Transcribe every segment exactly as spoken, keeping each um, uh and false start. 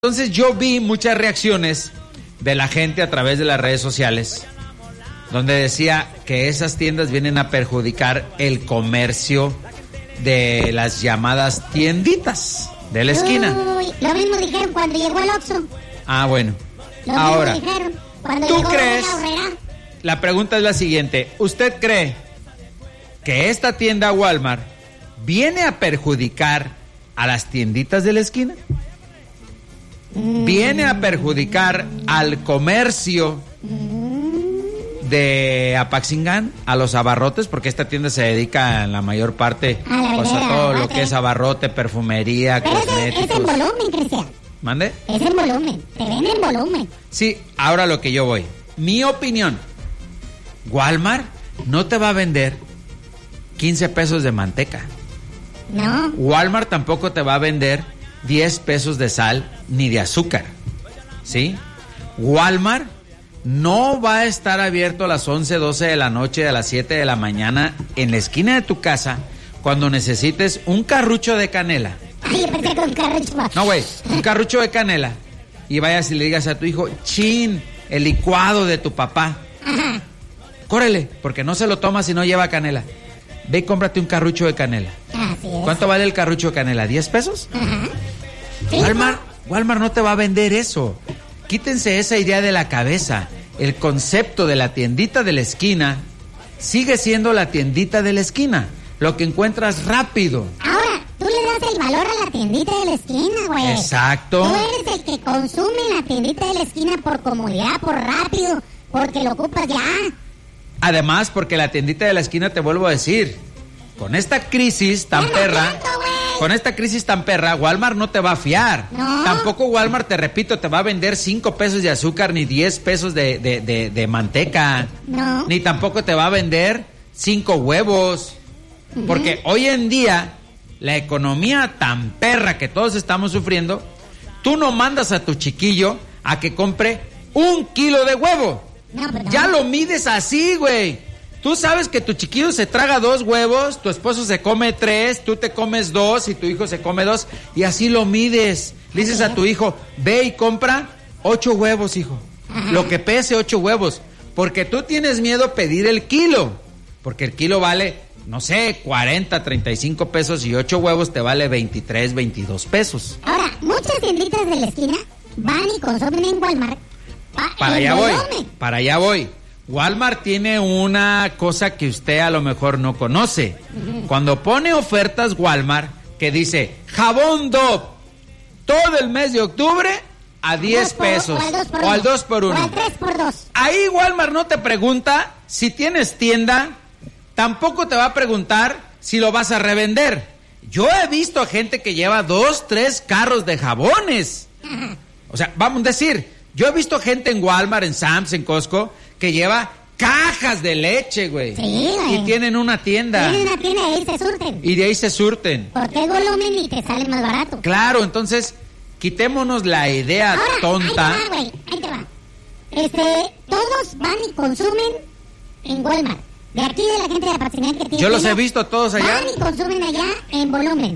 Entonces yo vi muchas reacciones de la gente a través de las redes sociales, donde decía que esas tiendas vienen a perjudicar el comercio de las llamadas tienditas de la esquina. Uy, lo mismo dijeron cuando llegó el Oxxo. Ah, bueno. Lo Ahora, mismo dijeron cuando ¿tú llegó crees? la Horrera. La pregunta es la siguiente. ¿Usted cree que esta tienda Walmart viene a perjudicar a las tienditas de la esquina? ¿Viene a perjudicar al comercio de Apaxingán, a los abarrotes? Porque esta tienda se dedica en la mayor parte a, la pues, a verdad, todo lo okay. que es abarrote, perfumería, Pero cosméticos. Es, es en volumen, Cristian. ¿Mande? Es en volumen, te ven en volumen. Sí, ahora lo que yo voy. Mi opinión, Walmart no te va a vender quince pesos de manteca. No. Walmart tampoco te va a vender diez pesos de sal ni de azúcar, ¿sí? Walmart no va a estar abierto a las once, doce de la noche, a las siete de la mañana en la esquina de tu casa cuando necesites un carrucho de canela. Ay, yo pensé con carrucho. No, güey, un carrucho de canela y vayas y le digas a tu hijo, chin, el licuado de tu papá. Ajá. Córrele, porque no se lo toma si no lleva canela. Ve y cómprate un carrucho de canela. Así es. ¿Cuánto vale el carrucho de canela? ¿diez pesos? Ajá. Sí, Walmart, Walmart no te va a vender eso. Quítense esa idea de la cabeza. El concepto de la tiendita de la esquina sigue siendo la tiendita de la esquina. Lo que encuentras rápido. Ahora, tú le das el valor a la tiendita de la esquina, güey. Exacto. Tú eres el que consume la tiendita de la esquina por comodidad, por rápido, porque lo ocupas ya. Además, porque la tiendita de la esquina, te vuelvo a decir, con esta crisis tan Ya perra, no siento, güey. con esta crisis tan perra, Walmart no te va a fiar. No. Tampoco Walmart, te repito, te va a vender cinco pesos de azúcar ni diez pesos de, de, de, de manteca. No. Ni tampoco te va a vender cinco huevos. Uh-huh. Porque hoy en día, la economía tan perra que todos estamos sufriendo, tú no mandas a tu chiquillo a que compre un kilo de huevo. No, pero no. Ya lo mides así, güey. Tú sabes que tu chiquillo se traga dos huevos, tu esposo se come tres, tú te comes dos y tu hijo se come dos, y así lo mides. Le dices a tu hijo, ve y compra ocho huevos, hijo. Ajá. Lo que pese ocho huevos. Porque tú tienes miedo a pedir el kilo. Porque el kilo vale, no sé, cuarenta, treinta y cinco pesos y ocho huevos te vale veintitrés, veintidós pesos. Ahora, muchas tienditas de la esquina van y consumen en Walmart. Pa Para allá voy, para allá voy. Walmart tiene una cosa que usted a lo mejor no conoce. Uh-huh. Cuando pone ofertas Walmart que dice jabón Dove todo el mes de octubre a diez pesos o al dos por uno o al tres por dos. Ahí Walmart no te pregunta si tienes tienda, tampoco te va a preguntar si lo vas a revender. Yo he visto gente que lleva dos, tres carros de jabones. Uh-huh. O sea, vamos a decir, yo he visto gente en Walmart, en Sam's, en Costco, que lleva cajas de leche, güey. Sí, güey. Y tienen una tienda. Tienen una tienda y ahí se surten. Y de ahí se surten. Porque es volumen y te sale más barato. Claro, entonces, quitémonos la idea Ahora, tonta. Ahí te va, güey, ahí te va. Este, todos van y consumen en Walmart. De aquí de la gente de Apaxingán que tiene. Yo los tienda, he visto todos allá. Van y consumen allá en volumen.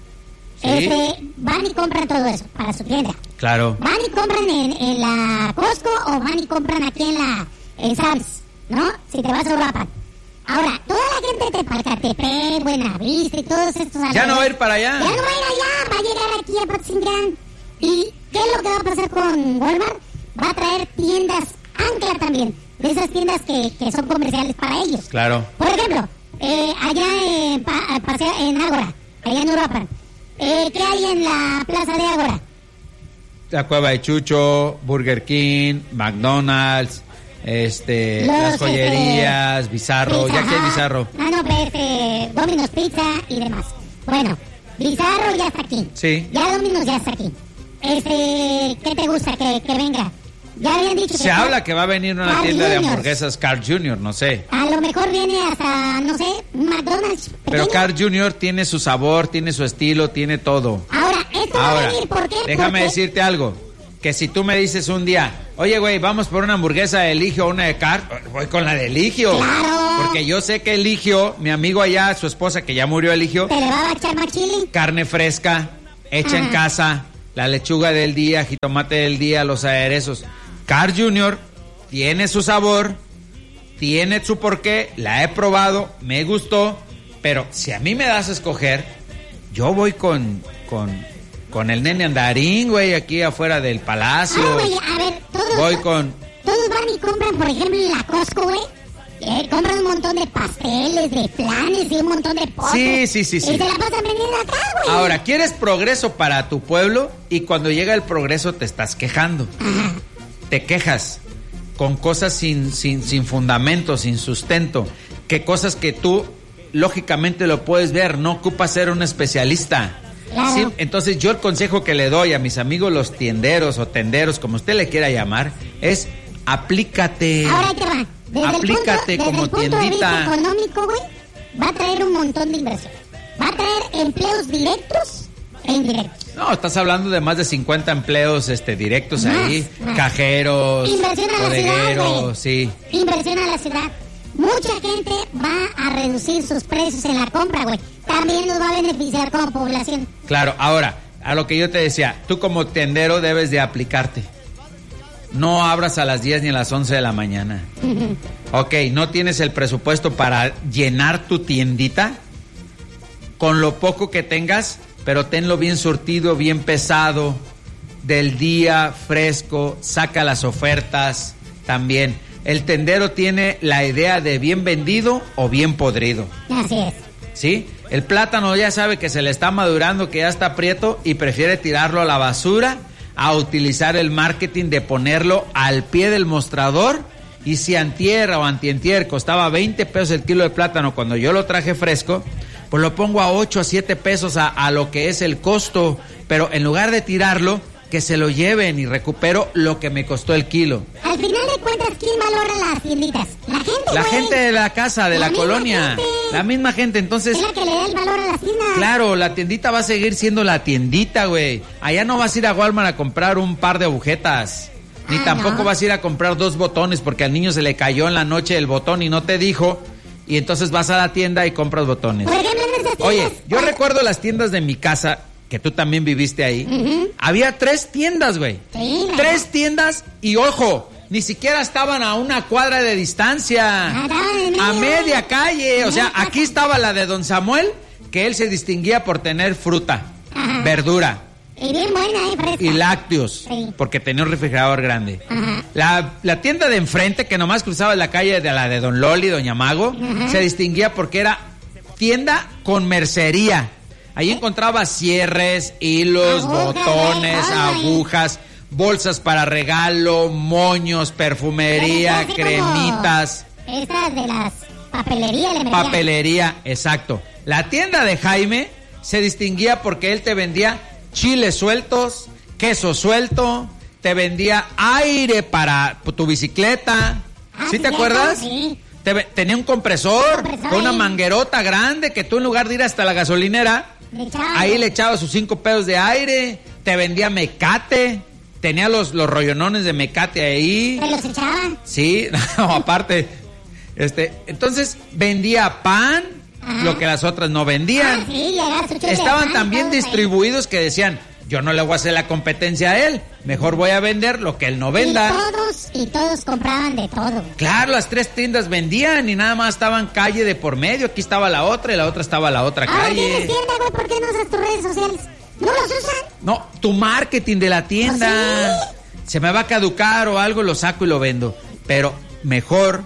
Sí. Este, van y compran todo eso para su tienda. Claro. Van y compran en, en la Costco o van y compran aquí en la en Sam's, ¿no? Si te vas a Uruapan. Ahora, toda la gente de Palcatepec, Buenavista y todos estos... Ya no va a ir para allá. Ya no va a ir allá, va a llegar aquí a Apaxingán. ¿Y qué es lo que va a pasar con Walmart? Va a traer tiendas ancla también, de esas tiendas que, que son comerciales para ellos. Claro. Por ejemplo, eh, allá en, pa, en Ágora, allá en Uruapan, eh, ¿qué hay en la plaza de Ágora? La Cueva de Chucho, Burger King, McDonald's, este, Los, las joyerías, este, Bizarro, pizza, ya que hay Bizarro. Ah, no, pero este, Domino's Pizza y demás. Bueno, Bizarro ya está aquí. Sí. Ya Domino's ya está aquí. Este, ¿qué te gusta que, que venga? Ya habían dicho que... Se habla que va a venir una Carl tienda Junior. de hamburguesas Carl Junior, no sé. A lo mejor viene hasta, no sé, un McDonald's pequeño. Pero Carl Junior tiene su sabor, tiene su estilo, tiene todo. Ahora, esto va Ahora, a venir, ¿por qué? déjame Porque... decirte algo. Que si tú me dices un día, oye, güey, vamos por una hamburguesa de Eligio o una de Carl, voy con la de Eligio. ¡Claro! Porque yo sé que Eligio, mi amigo allá, su esposa que ya murió Eligio, ¿Te le va a echar más chile? carne fresca, hecha Ajá. en casa, la lechuga del día, jitomate del día, los aderezos. Carl junior tiene su sabor, tiene su porqué, la he probado, me gustó, pero si a mí me das a escoger, yo voy con con, con el nene andarín, güey, aquí afuera del palacio. Ah, güey, a ver, todos, voy con... todos van y compran, por ejemplo, en la Costco, güey. Eh, compran un montón de pasteles, de flanes y un montón de postres. Sí, sí, sí, sí. Y se la pasan vendiendo acá, güey. Ahora, quieres progreso para tu pueblo y cuando llega el progreso te estás quejando. Ajá. Te quejas con cosas sin, sin, sin fundamento, sin sustento. Que cosas que tú, lógicamente, lo puedes ver. No ocupas ser un especialista. Claro. Sí, entonces, yo el consejo que le doy a mis amigos los tienderos o tenderos, como usted le quiera llamar, es aplícate. Ahora ahí te va. Desde Aplícate el punto, como desde el punto tiendita. de vista económico, güey, va a traer un montón de inversión. Va a traer empleos directos e indirectos. No, estás hablando de más de cincuenta empleos este, directos Más, ahí. más. Cajeros, Inversión a la ciudad, bodegueros, güey. sí. Inversión a la ciudad. Mucha gente va a reducir sus precios en la compra, güey. También nos va a beneficiar como población. Claro, ahora, a lo que yo te decía, tú como tendero debes de aplicarte. No abras a las diez ni a las once de la mañana. Ok, ¿no tienes el presupuesto para llenar tu tiendita? Con lo poco que tengas, pero tenlo bien surtido, bien pesado, del día, fresco, saca las ofertas también. El tendero tiene la idea de bien vendido o bien podrido. Así es. ¿Sí? El plátano ya sabe que se le está madurando, que ya está prieto y prefiere tirarlo a la basura a utilizar el marketing de ponerlo al pie del mostrador. Y si antier o antientier costaba veinte pesos el kilo de plátano cuando yo lo traje fresco, pues lo pongo a ocho a siete pesos a, a lo que es el costo. Pero en lugar de tirarlo, que se lo lleven y recupero lo que me costó el kilo. Al final de cuentas, ¿quién valora las tienditas? La gente, La güey. gente de la casa, de La la, misma colonia. gente. La misma gente, entonces... Es la que le da el valor a las tiendas. Claro, la tiendita va a seguir siendo la tiendita, güey. Allá no vas a ir a Walmart a comprar un par de agujetas. Ni Ah, tampoco no. vas a ir a comprar dos botones porque al niño se le cayó en la noche el botón y no te dijo. Y entonces vas a la tienda y compras botones. Por ejemplo, en esas tiendas. Oye, yo ¿cuál? recuerdo las tiendas de mi casa, que tú también viviste ahí. Ujú. Había tres tiendas, güey. Sí, la- Tres tiendas y ojo, ni siquiera estaban a una cuadra de distancia. Ah, estaban en medio. A media calle. O Media sea, calle. aquí estaba la de Don Samuel, que él se distinguía por tener fruta, Ajá. verdura Y bien buena, ¿eh? Fresca. y lácteos, Sí. porque tenía un refrigerador grande. Ajá. La, la tienda de enfrente, que nomás cruzaba la calle de la de Don Loli, Doña Mago, Ajá. se distinguía porque era tienda con mercería. Ahí encontraba cierres, hilos, Agujas, botones, ay. agujas, bolsas para regalo, moños, perfumería, Así como cremitas, Estas de las papelerías, le metían. papelería, exacto. La tienda de Jaime se distinguía porque él te vendía chiles sueltos, queso suelto, te vendía aire para tu bicicleta. Ah, ¿Sí sí, te acuerdas? sí. Te ve- tenía un compresor, Compresor, con una ahí. manguerota grande que tú en lugar de ir hasta la gasolinera, Le echaba- ahí le echaba sus cinco pedos de aire, te vendía mecate, tenía los, los rollonones de mecate ahí. Se los echaba. Sí, no, aparte, este, entonces vendía pan, Ajá. lo que las otras no vendían. Ah, sí, llegaba su chile de Estaban pan, también todo ahí. distribuidos que decían, yo no le voy a hacer la competencia a él, mejor voy a vender lo que él no venda. Y todos, y todos compraban de todo. Claro, las tres tiendas vendían y nada más estaban calle de por medio. Aquí estaba la otra y la otra estaba la otra Ahora tienes calle. tienda, güey, ¿por qué no usas tus redes sociales? ¿No los usan? No, tu marketing de la tienda. ¿Ah, Se me va a caducar o algo, lo saco y lo vendo. Pero mejor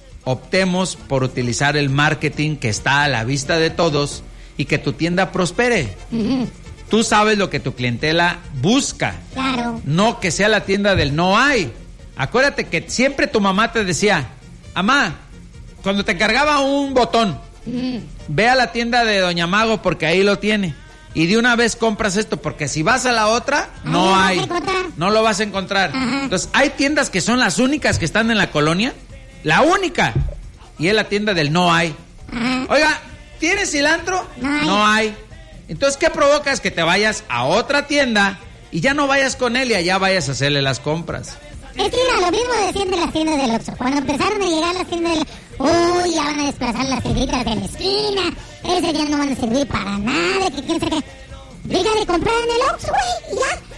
optemos por utilizar el marketing que está a la vista de todos y que tu tienda prospere. Ujú, Tú sabes lo que tu clientela busca, claro. no que sea la tienda del no hay. Acuérdate que siempre tu mamá te decía, mamá, cuando te encargaba un botón, Ujú. ve a la tienda de Doña Mago porque ahí lo tiene. Y de una vez compras esto, porque si vas a la otra, Ahí no lo vas a hay. encontrar. No lo vas a encontrar. Ajá. Entonces, hay tiendas que son las únicas que están en la colonia. La única. Y es la tienda del no hay. Ajá. Oiga, ¿tienes cilantro? No hay. hay. Entonces, ¿qué provocas? Que te vayas a otra tienda y ya no vayas con él y allá vayas a hacerle las compras. Es que mira, lo mismo decían de las tiendas del Oxxo. Cuando empezaron a llegar las tiendas del... Uy, ya van a desplazar las tienditas de la esquina. Esas ya no van a servir para nada. Que quién sabe qué. Deja de comprar en el Oxxo, güey. y Ya.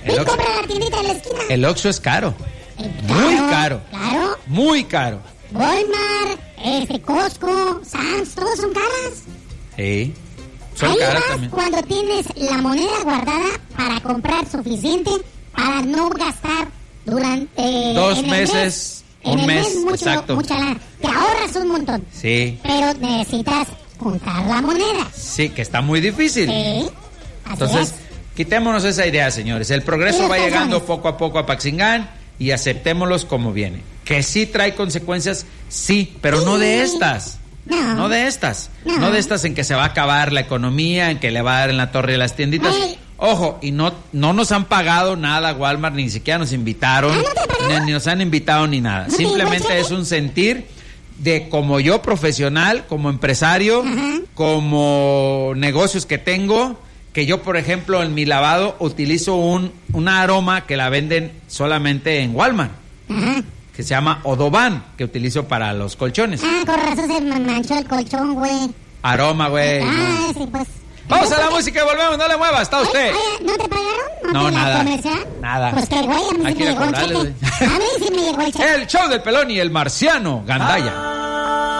Y compra la tiendita de la esquina. El Oxxo es caro. Eh, Muy caro. Claro. Muy caro. Walmart, este, Costco, Sam's, todos son caras. Sí. Son Ahí caras vas también. cuando tienes la moneda guardada para comprar suficiente para no gastar durante Dos en el meses, mes, un en el mes, mes mucho, exacto. mucha lana. Te ahorras un montón. Sí. Pero necesitas juntar la moneda. Sí, que está muy difícil. Sí. Así Entonces, es. quitémonos esa idea, señores. El progreso Y los va llegando calzones. poco a poco a Paxingán y aceptémoslos como viene. Que sí trae consecuencias, sí, pero no de estas. No. No de estas. No. No de estas en que se va a acabar la economía, en que le va a dar en la torre de las tienditas. Ay. Ojo, y no, no nos han pagado nada Walmart, ni siquiera nos invitaron, Ah, ¿no te pagaron? ni, ni nos han invitado ni nada. ¿No te Simplemente llegó el es un sentir de como yo profesional, como empresario, Ajá. como negocios que tengo, que yo, por ejemplo, en mi lavado utilizo un, una aroma que la venden solamente en Walmart, Ajá. que se llama Odoban, que utilizo para los colchones. Ah, con razón se me manchó el colchón, güey. Aroma, güey. Ah, sí, pues. Vamos a la Entonces, música y volvemos, no le mueva, está usted. Oye, oye, ¿no te pagaron? No, te la nada. comercial? Nada. Pues que, güey, a mí Hay sí que me ir a llegó el cobrarle, cheque. A mí sí me llegó el cheque. El show del pelón y el marciano, Gandaya.